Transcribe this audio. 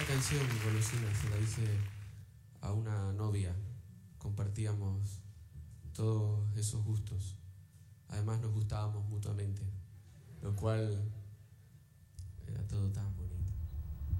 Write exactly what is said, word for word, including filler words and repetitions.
canción, golosina, se la hice a una novia. Compartíamos todos esos gustos. Además nos gustábamos mutuamente, lo cual era todo tan bonito.